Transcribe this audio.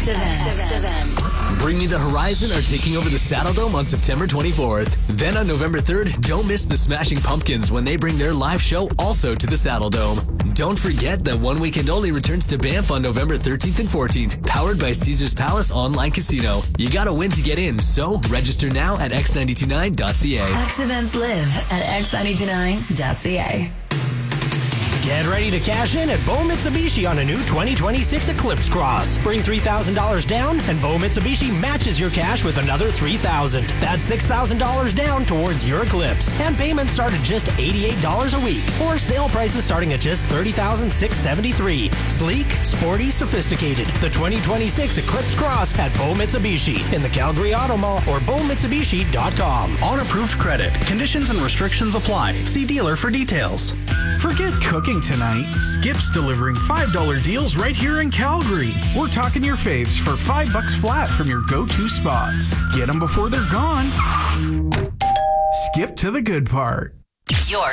X-Events. Bring Me the Horizon are taking over the Saddle Dome on September 24th. Then on November 3rd, don't miss the Smashing Pumpkins when they bring their live show also to the Saddle Dome. Don't forget that One Weekend Only returns to Banff on November 13th and 14th, powered by Caesars Palace Online Casino. You gotta win to get in, so register now at x929.ca. X-Events live at x929.ca. Get ready to cash in at Bo Mitsubishi on a new 2026 Eclipse Cross. Bring $3,000 down, and Bo Mitsubishi matches your cash with another $3,000. That's $6,000 down towards your Eclipse. And payments start at just $88 a week, or sale prices starting at just $30,673. Sleek, sporty, sophisticated. The 2026 Eclipse Cross at Bo Mitsubishi in the Calgary Auto Mall or BoMitsubishi.com. On approved credit. Conditions and restrictions apply. See dealer for details. Forget cooking tonight. Skip's delivering $5 deals right here in Calgary. We're talking your faves for $5 flat from your go-to spots. Get them before they're gone. Skip to the good part. Your